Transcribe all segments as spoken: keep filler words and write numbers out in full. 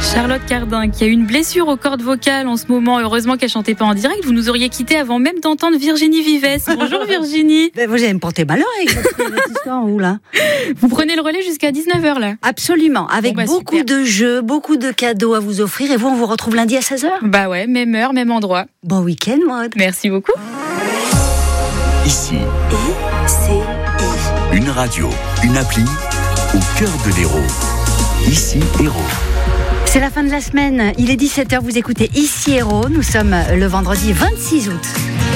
Charlotte Cardin, qui a une blessure aux cordes vocales en ce moment. Heureusement qu'elle chantait pas en direct. Vous nous auriez quitté avant même d'entendre Virginie Vives. Bonjour Virginie. Ben, vous allez me porter malheur avec votre, votre histoire, vous là. Vous prenez le relais jusqu'à dix-neuf heures là. Absolument, avec bon, bah, beaucoup super. de jeux, beaucoup de cadeaux à vous offrir. Et vous, on vous retrouve lundi à seize heures. Bah ouais, même heure, même endroit. Bon week-end, Maud. Merci beaucoup. Ici, I C I. une radio, une appli au cœur de l'Hérault. Ici, Hérault. C'est la fin de la semaine. Il est dix-sept heures, vous écoutez Ici Hérault. Nous sommes le vendredi vingt-six août.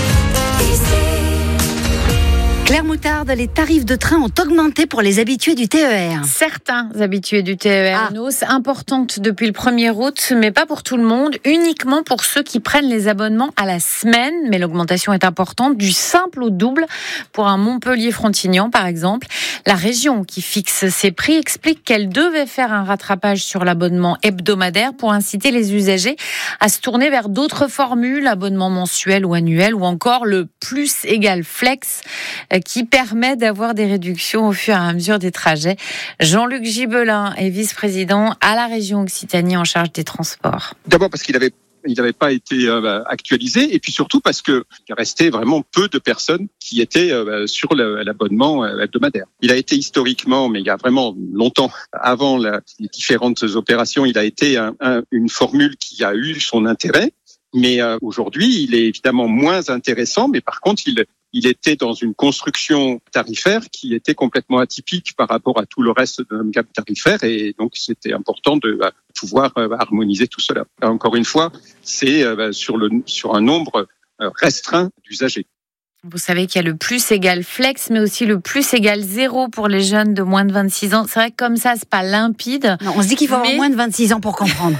Claire Moutarde, les tarifs de train ont augmenté pour les habitués du T E R. Certains habitués du T E R, Ah. une hausse importante depuis le premier août, mais pas pour tout le monde, uniquement pour ceux qui prennent les abonnements à la semaine. Mais l'augmentation est importante, du simple au double pour un Montpellier-Frontignan par exemple. La région qui fixe ces prix explique qu'elle devait faire un rattrapage sur l'abonnement hebdomadaire pour inciter les usagers à se tourner vers d'autres formules, abonnement mensuel ou annuel, ou encore le plus égal flex, qui permet d'avoir des réductions au fur et à mesure des trajets. Jean-Luc Gibelin est vice-président à la région Occitanie en charge des transports. D'abord parce qu'il avait il n'avait pas été euh, actualisé, et puis surtout parce que il restait vraiment peu de personnes qui étaient euh, sur le, l'abonnement euh, hebdomadaire. Il a été historiquement, mais il y a vraiment longtemps, avant la, les différentes opérations, il a été un, un, une formule qui a eu son intérêt. Mais euh, aujourd'hui, il est évidemment moins intéressant, mais par contre, il, il était dans une construction tarifaire qui était complètement atypique par rapport à tout le reste de la gamme tarifaire, et donc c'était important de euh, pouvoir euh, harmoniser tout cela. Encore une fois, c'est euh, sur, le, sur un nombre euh, restreint d'usagers. Vous savez qu'il y a le plus égal flex, mais aussi le plus égal zéro pour les jeunes de moins de vingt-six ans. C'est vrai que comme ça, c'est pas limpide. Non, on se dit qu'il faut mais... avoir moins de vingt-six ans pour comprendre.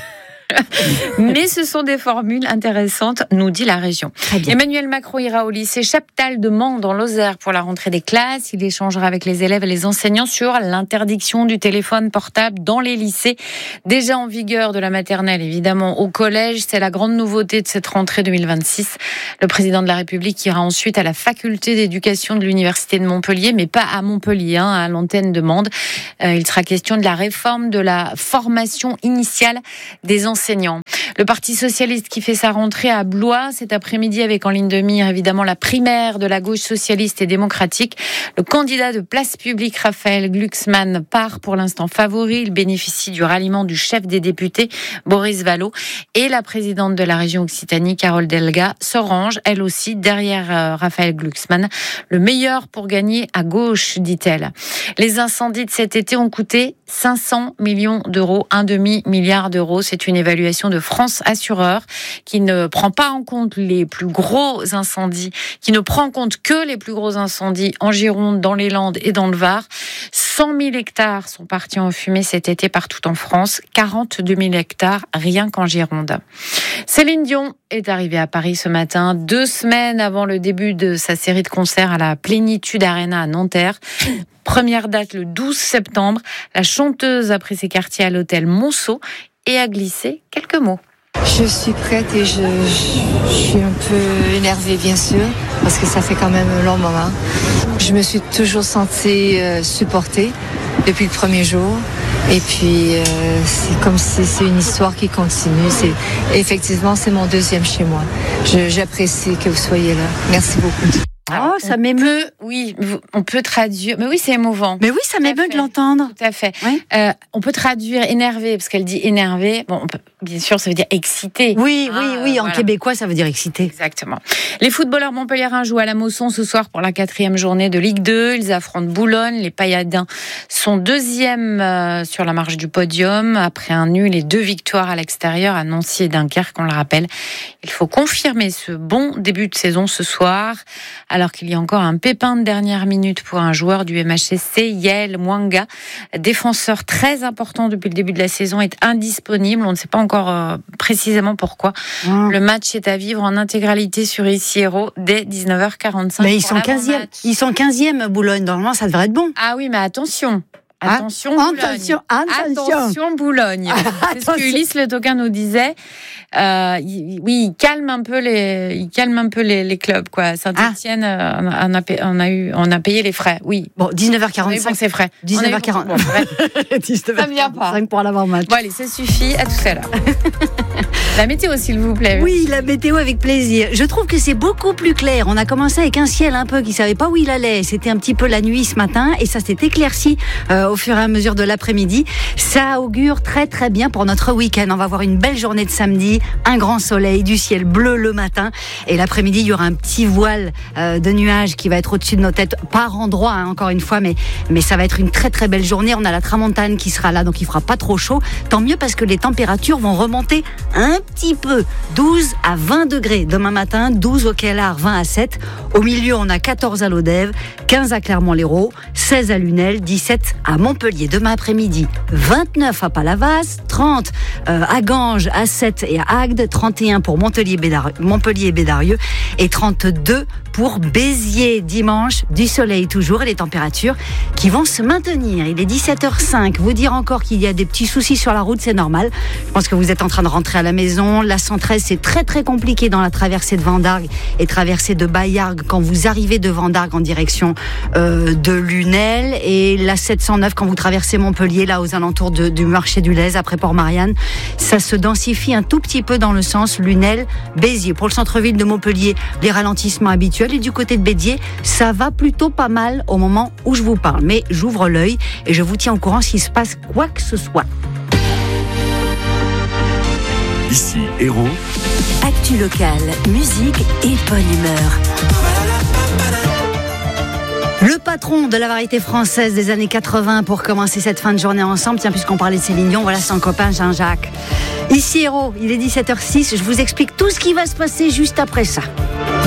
Mais ce sont des formules intéressantes, nous dit la région. Très bien. Emmanuel Macron ira au lycée Chaptal de Mans dans l'Ozère pour la rentrée des classes. Il échangera avec les élèves et les enseignants sur l'interdiction du téléphone portable dans les lycées. Déjà en vigueur de la maternelle, évidemment, au collège. C'est la grande nouveauté de cette rentrée deux mille vingt-six. Le président de la République ira ensuite à la faculté d'éducation de l'Université de Montpellier, mais pas à Montpellier, hein, à l'antenne de Mende. Euh, il sera question de la réforme de la formation initiale des enseignants. Enseignants. Le Parti socialiste qui fait sa rentrée à Blois cet après-midi avec en ligne de mire évidemment la primaire de la gauche socialiste et démocratique. Le candidat de Place Publique, Raphaël Glucksmann, part pour l'instant favori. Il bénéficie du ralliement du chef des députés, Boris Vallaud. Et la présidente de la région Occitanie, Carole Delga, se range, elle aussi, derrière euh, Raphaël Glucksmann. Le meilleur pour gagner à gauche, dit-elle. Les incendies de cet été ont coûté cinq cents millions d'euros, un demi-milliard d'euros. C'est une évaluation de France Assureur qui ne prend pas en compte les plus gros incendies, qui ne prend en compte que les plus gros incendies en Gironde, dans les Landes et dans le Var. cent mille hectares sont partis en fumée cet été partout en France, quarante-deux mille hectares rien qu'en Gironde. Céline Dion est arrivée à Paris ce matin, deux semaines avant le début de sa série de concerts à la Plénitude Arena à Nanterre. Première date le douze septembre. La chanteuse a pris ses quartiers à l'hôtel Monceau et a glissé quelques mots. Je suis prête et je, je, je suis un peu énervée bien sûr, parce que ça fait quand même un long moment. Je me suis toujours sentie euh, supportée depuis le premier jour. Et puis, euh, c'est comme si c'est une histoire qui continue. C'est, effectivement, c'est mon deuxième chez moi. Je, j'apprécie que vous soyez là. Merci beaucoup. Oh, ça on m'émeut. peut, oui, on peut traduire. Mais oui, c'est émouvant. Mais oui, ça Tout à m'émeut fait. de l'entendre. Tout à fait. Oui. Euh, on peut traduire énervé, parce qu'elle dit énervé. Bon, on peut, bien sûr, ça veut dire excité. Oui, Ah, oui, oui, en voilà. québécois, ça veut dire excité. Exactement. Les footballeurs montpelliérains jouent à la Mosson ce soir pour la quatrième journée de Ligue deux. Ils affrontent Boulogne. Les Payadins sont deuxièmes euh, sur la marche du podium après un nul et deux victoires à l'extérieur à Nancy et Dunkerque, on le rappelle. Il faut confirmer ce bon début de saison ce soir, alors qu'il y a encore un pépin de dernière minute pour un joueur du M H S C, Yael Mwanga, défenseur très important depuis le début de la saison, est indisponible. On ne sait pas encore euh, précisément pourquoi. Mmh. Le match est à vivre en intégralité sur Ici Hérault dès dix-neuf heures quarante-cinq. Mais ils pour sont quinzième. l'avant-match. Ils sont quinzième, Boulogne. Normalement, ça devrait être bon. Ah oui, mais attention. Attention, hein Boulogne. Attention, attention. Attention, Boulogne. C'est ce que Ulysse Le Toquin nous disait. Euh, il, oui, il calme un peu les, il calme un peu les, les clubs, quoi. Saint-Etienne, ah. on, a, on, a, on a eu, on a payé les frais, oui. Bon, dix-neuf heures quarante-cinq. On a eu c'est frais. dix-neuf heures quarante. Bon, dix-neuf heures quarante-cinq pour l'avant-match. Bon, allez, ça suffit. À tout à l'heure. La météo, s'il vous plaît. Oui, la météo avec plaisir. Je trouve que c'est beaucoup plus clair. On a commencé avec un ciel un peu qui savait pas où il allait. C'était un petit peu la nuit ce matin et ça s'est éclairci euh, au fur et à mesure de l'après-midi. Ça augure très très bien pour notre week-end. On va avoir une belle journée de samedi, un grand soleil, du ciel bleu le matin et l'après-midi il y aura un petit voile euh, de nuages qui va être au-dessus de nos têtes par endroit, hein, encore une fois, mais mais ça va être une très très belle journée. On a la tramontane qui sera là, donc il fera pas trop chaud. Tant mieux parce que les températures vont remonter un petit peu, douze à vingt degrés demain matin, douze au Kellar, vingt à Sète. Au milieu, on a quatorze à Lodève, quinze à Clermont-Lérault, seize à Lunel, dix-sept à Montpellier. Demain après-midi, vingt-neuf à Palavas, trente euh, à Ganges, à Sète et à Agde, trente et un pour Montpellier-Bédarieux, Montpellier et Bédarieux et trente-deux pour Béziers. Dimanche, du soleil toujours et les températures qui vont se maintenir. Il est dix-sept heures cinq. Vous dire encore qu'il y a des petits soucis sur la route, c'est normal. Je pense que vous êtes en train de rentrer à la maison. La cent treize, c'est très très compliqué dans la traversée de Vendargues et traversée de Baillargues quand vous arrivez de Vendargues en direction euh, de Lunel, et la sept cent neuf quand vous traversez Montpellier, là aux alentours de, du marché du Lez après Port-Marianne. Ça se densifie un tout petit peu dans le sens Lunel-Béziers. Pour le centre-ville de Montpellier, les ralentissements habituels, et du côté de Béziers, ça va plutôt pas mal au moment où je vous parle. Mais j'ouvre l'œil et je vous tiens au courant s'il se passe quoi que ce soit. Ici, Héros. Actu locale, musique et bonne humeur. Le patron de la variété française des années quatre-vingts pour commencer cette fin de journée ensemble. Tiens, puisqu'on parlait de Céline Dion, voilà son copain Jean-Jacques. Ici Héros, il est dix-sept heures six. Je vous explique tout ce qui va se passer juste après ça.